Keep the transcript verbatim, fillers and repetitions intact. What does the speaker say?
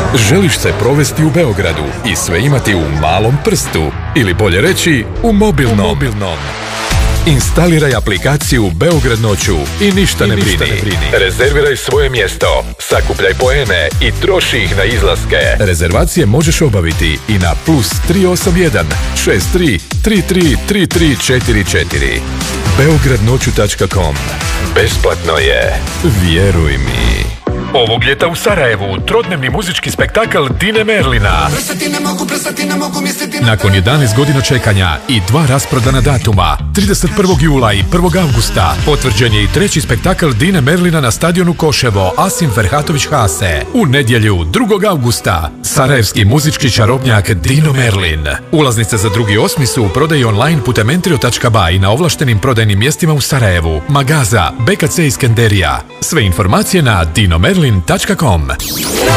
Želiš se provesti u Beogradu i sve imati u malom prstu, ili bolje reći, u mobilnom. U mobilnom. Instaliraj aplikaciju Beograd noću i ništa, I ne, ništa brini. ne brini. Rezerviraj svoje mjesto, sakupljaj poene i troši ih na izlaske. Rezervacije možeš obaviti i na plus tri osam jedan šest tri tri tri tri tri četiri četiri. beograd noću tačka com. Besplatno je. Vjeruj mi. Ovog ljeta u Sarajevu trodnevni muzički spektakl Dine Merlina. Nakon jedanaest godina čekanja i dva rasprodana datuma, trideset prvog jula i prvog avgusta, potvrđen je i treći spektakl Dine Merlina na stadionu Koševo Asim Ferhatović Hase. U nedjelju drugog avgusta, sarajevski muzički čarobnjak Dino Merlin. Ulaznice za drugi osmi su u prodaji online putem entrio tačka ba i na ovlaštenim prodajnim mjestima u Sarajevu, Magaza, be ka ce Iskenderija. Sve informacije na dino merlin tačka com.